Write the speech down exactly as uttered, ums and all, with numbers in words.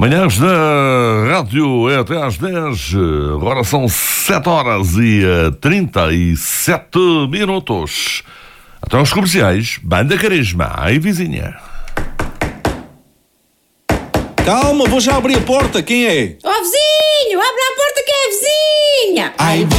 Manhãs da Rádio é até às dez, agora são sete horas e trinta e sete minutos. Até aos comerciais, Banda Carisma, aí vizinha. Calma, vou já abrir a porta, quem é? Ó vizinho, abre a porta que é a vizinha! Ai,